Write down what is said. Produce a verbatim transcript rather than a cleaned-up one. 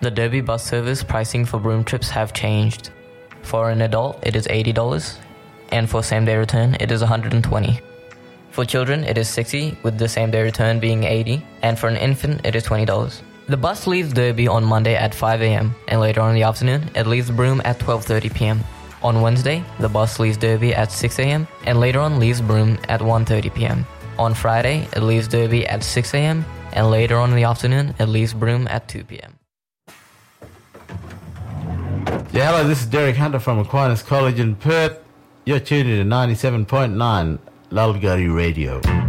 The Derby bus service pricing for Broome trips have changed. For an adult, it is eighty dollars, and for same-day return, it is one hundred twenty dollars. For children, it is sixty dollars, with the same-day return being eighty dollars, and for an infant, it is twenty dollars. The bus leaves Derby on Monday at five a.m., and later on in the afternoon, it leaves Broome at twelve thirty p.m. On Wednesday, the bus leaves Derby at six a.m., and later on leaves Broome at one thirty p.m. On Friday, it leaves Derby at six a.m., and later on in the afternoon, it leaves Broome at two p.m. Yeah, hello, this is Derek Hunter from Aquinas College in Perth. You're tuned in to ninety-seven point nine Lulgari Radio.